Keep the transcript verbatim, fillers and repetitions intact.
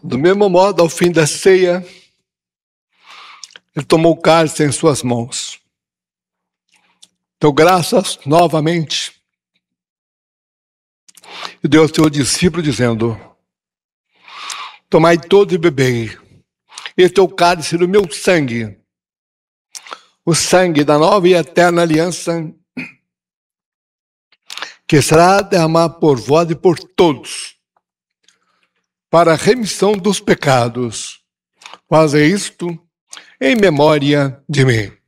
Do mesmo modo, ao fim da ceia, ele tomou o cálice em suas mãos. Deu graças novamente e deu ao seu discípulo dizendo: tomai todos e bebei. Este é o cálice do meu sangue, o sangue da nova e eterna aliança, que será derramado por vós e por todos, para a remissão dos pecados. Faze isto em memória de mim.